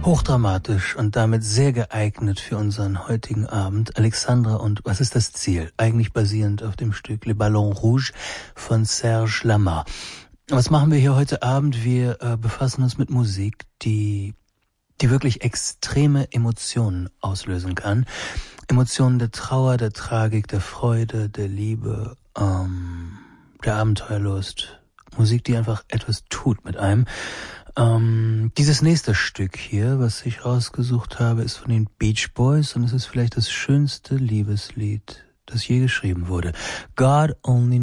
Hochdramatisch und damit sehr geeignet für unseren heutigen Abend. Alexandra und was ist das Ziel? Eigentlich basierend auf dem Stück Le Ballon Rouge von Serge Lama. Was machen wir hier heute Abend? Wir befassen uns mit Musik, die wirklich extreme Emotionen auslösen kann. Emotionen der Trauer, der Tragik, der Freude, der Liebe, der Abenteuerlust. Musik, die einfach etwas tut mit einem. Dieses nächste Stück hier, was ich rausgesucht habe, ist von den Beach Boys und es ist vielleicht das schönste Liebeslied, das je geschrieben wurde. God Only